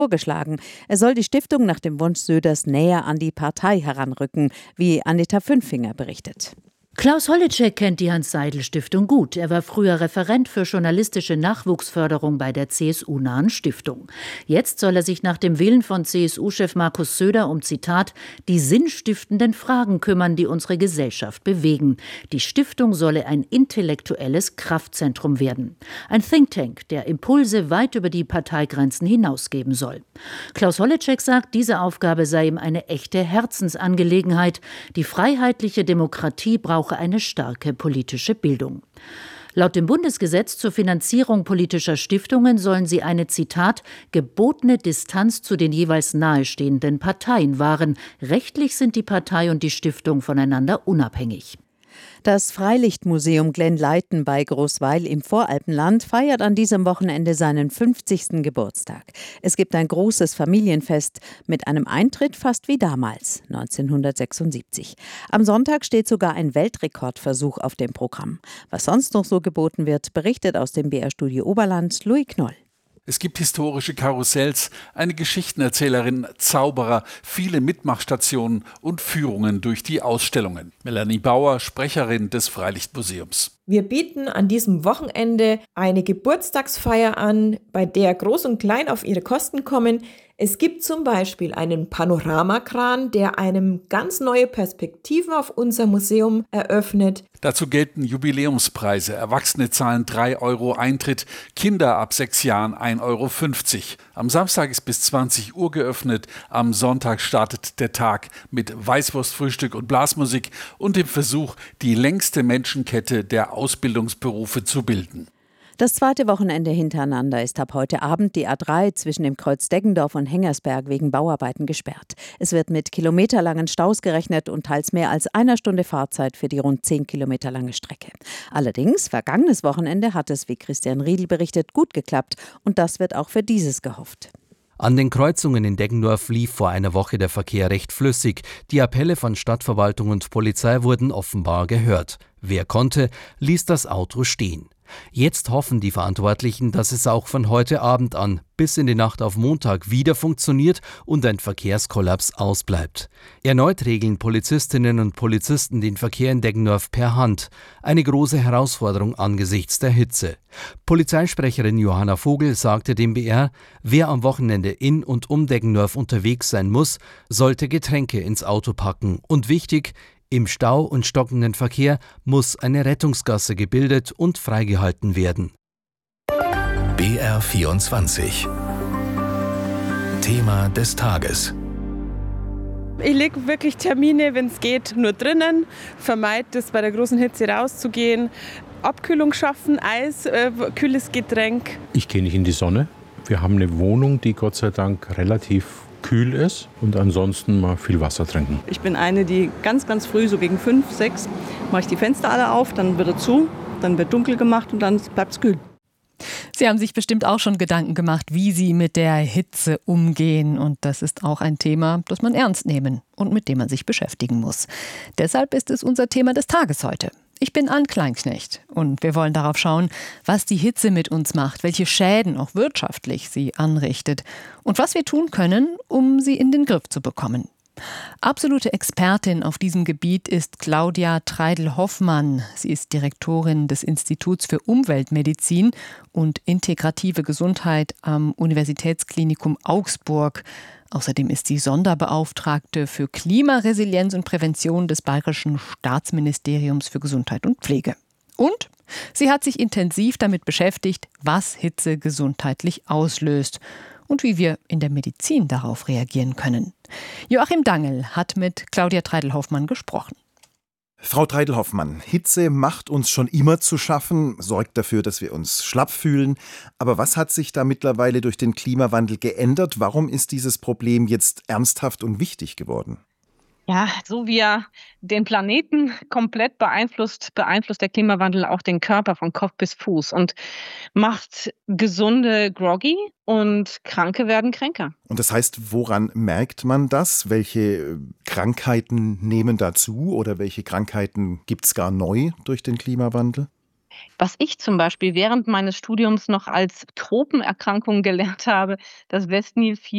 vorgeschlagen. Er soll die Stiftung nach dem Wunsch Söders näher an die Partei heranrücken, wie Anita Fünfinger berichtet. Klaus Holleczek kennt die Hans-Seidel-Stiftung gut. Er war früher Referent für journalistische Nachwuchsförderung bei der CSU-nahen Stiftung. Jetzt soll er sich nach dem Willen von CSU-Chef Markus Söder um, Zitat, die sinnstiftenden Fragen kümmern, die unsere Gesellschaft bewegen. Die Stiftung solle ein intellektuelles Kraftzentrum werden. Ein Think Tank, der Impulse weit über die Parteigrenzen hinausgeben soll. Klaus Holleczek sagt, diese Aufgabe sei ihm eine echte Herzensangelegenheit. Die freiheitliche Demokratie brauche eine starke politische Bildung. Laut dem Bundesgesetz zur Finanzierung politischer Stiftungen sollen sie eine, Zitat, gebotene Distanz zu den jeweils nahestehenden Parteien wahren. Rechtlich sind die Partei und die Stiftung voneinander unabhängig. Das Freilichtmuseum Glenleiten bei Großweil im Voralpenland feiert an diesem Wochenende seinen 50. Geburtstag. Es gibt ein großes Familienfest mit einem Eintritt fast wie damals, 1976. Am Sonntag steht sogar ein Weltrekordversuch auf dem Programm. Was sonst noch so geboten wird, berichtet aus dem BR-Studio Oberland Louis Knoll. Es gibt historische Karussells, eine Geschichtenerzählerin, Zauberer, viele Mitmachstationen und Führungen durch die Ausstellungen. Melanie Bauer, Sprecherin des Freilichtmuseums. Wir bieten an diesem Wochenende eine Geburtstagsfeier an, bei der Groß und Klein auf ihre Kosten kommen. Es gibt zum Beispiel einen Panoramakran, der einem ganz neue Perspektiven auf unser Museum eröffnet. Dazu gelten Jubiläumspreise. Erwachsene zahlen 3 € Eintritt, Kinder ab 6 Jahren 1,50 €. Am Samstag ist bis 20 Uhr geöffnet. Am Sonntag startet der Tag mit Weißwurstfrühstück und Blasmusik und dem Versuch, die längste Menschenkette der Ausbildungsberufe zu bilden. Das zweite Wochenende hintereinander ist ab heute Abend die A3 zwischen dem Kreuz Deggendorf und Hengersberg wegen Bauarbeiten gesperrt. Es wird mit kilometerlangen Staus gerechnet und teils mehr als einer Stunde Fahrzeit für die rund 10 Kilometer lange Strecke. Allerdings, vergangenes Wochenende hat es, wie Christian Riedl berichtet, gut geklappt und das wird auch für dieses gehofft. An den Kreuzungen in Deggendorf lief vor einer Woche der Verkehr recht flüssig. Die Appelle von Stadtverwaltung und Polizei wurden offenbar gehört. Wer konnte, ließ das Auto stehen. Jetzt hoffen die Verantwortlichen, dass es auch von heute Abend an bis in die Nacht auf Montag wieder funktioniert und ein Verkehrskollaps ausbleibt. Erneut regeln Polizistinnen und Polizisten den Verkehr in Deggendorf per Hand. Eine große Herausforderung angesichts der Hitze. Polizeisprecherin Johanna Vogel sagte dem BR, wer am Wochenende in und um Deggendorf unterwegs sein muss, sollte Getränke ins Auto packen. Und wichtig, im Stau und stockenden Verkehr muss eine Rettungsgasse gebildet und freigehalten werden. BR24 Thema des Tages. Ich lege wirklich Termine, wenn es geht, nur drinnen. Vermeide es, bei der großen Hitze rauszugehen. Abkühlung schaffen, Eis, kühles Getränk. Ich gehe nicht in die Sonne. Wir haben eine Wohnung, die Gott sei Dank relativ kühl ist und ansonsten mal viel Wasser trinken. Ich bin eine, die ganz früh, so gegen 5, 6, mache ich die Fenster alle auf, dann wird er zu, dann wird dunkel gemacht und dann bleibt es kühl. Sie haben sich bestimmt auch schon Gedanken gemacht, wie Sie mit der Hitze umgehen. Und das ist auch ein Thema, das man ernst nehmen und mit dem man sich beschäftigen muss. Deshalb ist es unser Thema des Tages heute. Ich bin Ann Kleinknecht und wir wollen darauf schauen, was die Hitze mit uns macht, welche Schäden auch wirtschaftlich sie anrichtet und was wir tun können, um sie in den Griff zu bekommen. Absolute Expertin auf diesem Gebiet ist Claudia Treidl-Hoffmann. Sie ist Direktorin des Instituts für Umweltmedizin und integrative Gesundheit am Universitätsklinikum Augsburg. Außerdem ist sie Sonderbeauftragte für Klimaresilienz und Prävention des Bayerischen Staatsministeriums für Gesundheit und Pflege. Und sie hat sich intensiv damit beschäftigt, was Hitze gesundheitlich auslöst und wie wir in der Medizin darauf reagieren können. Joachim Dangel hat mit Claudia Treidl-Hoffmann gesprochen. Frau Treidl-Hoffmann, Hitze macht uns schon immer zu schaffen, sorgt dafür, dass wir uns schlapp fühlen. Aber was hat sich da mittlerweile durch den Klimawandel geändert? Warum ist dieses Problem jetzt ernsthaft und wichtig geworden? Ja, so wie er den Planeten komplett beeinflusst der Klimawandel auch den Körper von Kopf bis Fuß und macht Gesunde groggy und Kranke werden kränker. Und das heißt, woran merkt man das? Welche Krankheiten nehmen dazu oder welche Krankheiten gibt es gar neu durch den Klimawandel? Was ich zum Beispiel während meines Studiums noch als Tropenerkrankung gelernt habe, das West-Nil